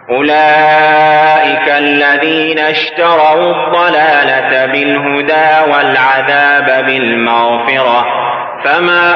أولئك الذين اشتروا الضلالة بالهدى والعذاب بالمغفرة، فما